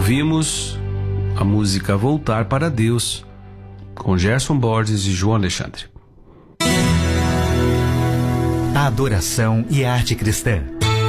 Ouvimos a música Voltar para Deus, com Gerson Borges e João Alexandre. A adoração e a arte cristã.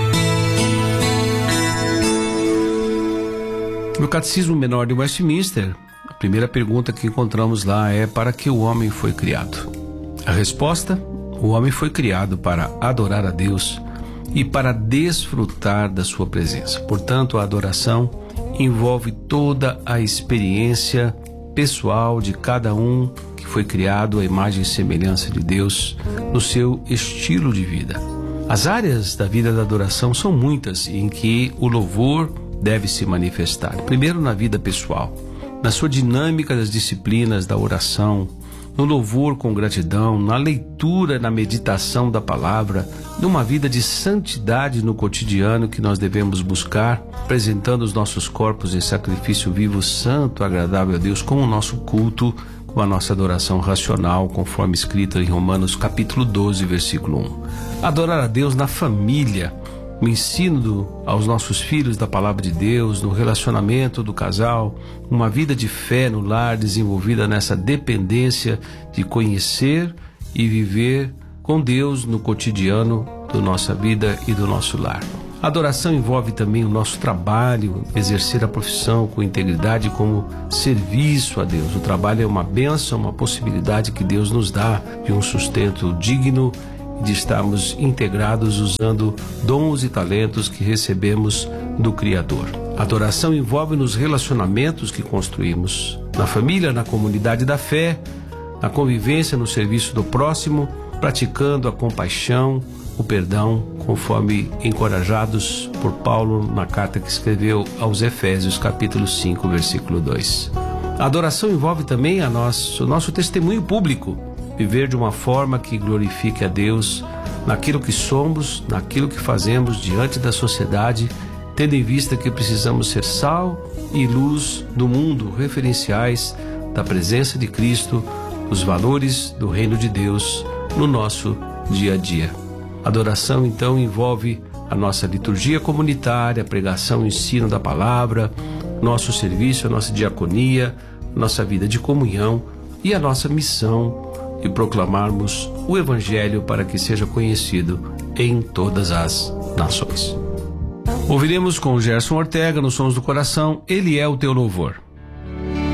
No Catecismo Menor de Westminster, a primeira pergunta que encontramos lá é: para que o homem foi criado? A resposta: o homem foi criado para adorar a Deus e para desfrutar da sua presença. Portanto, a adoração envolve toda a experiência pessoal de cada um que foi criado à imagem e semelhança de Deus no seu estilo de vida. As áreas da vida da adoração são muitas em que o louvor deve se manifestar. Primeiro, na vida pessoal, na sua dinâmica das disciplinas da oração, no louvor com gratidão, na leitura, na meditação da palavra, numa vida de santidade no cotidiano que nós devemos buscar, apresentando os nossos corpos em sacrifício vivo, santo, agradável a Deus, com o nosso culto, com a nossa adoração racional, conforme escrito em Romanos capítulo 12, versículo 1. Adorar a Deus na família, o ensino aos nossos filhos da palavra de Deus, no relacionamento do casal, uma vida de fé no lar desenvolvida nessa dependência de conhecer e viver com Deus no cotidiano da nossa vida e do nosso lar. A adoração envolve também o nosso trabalho, exercer a profissão com integridade como serviço a Deus. O trabalho é uma bênção, uma possibilidade que Deus nos dá de um sustento digno, de estarmos integrados usando dons e talentos que recebemos do Criador. A adoração envolve nos relacionamentos que construímos, na família, na comunidade da fé, na convivência, no serviço do próximo, praticando a compaixão, o perdão, conforme encorajados por Paulo na carta que escreveu aos Efésios, capítulo 5, versículo 2. A adoração envolve também o nosso testemunho público, viver de uma forma que glorifique a Deus naquilo que somos, naquilo que fazemos diante da sociedade, tendo em vista que precisamos ser sal e luz do mundo, referenciais da presença de Cristo, os valores do reino de Deus no nosso dia a dia. A adoração, então, envolve a nossa liturgia comunitária, a pregação e ensino da palavra, nosso serviço, a nossa diaconia, nossa vida de comunhão e a nossa missão de proclamarmos o Evangelho para que seja conhecido em todas as nações. Ouviremos com Gerson Ortega, nos Sons do Coração, Ele é o Teu Louvor.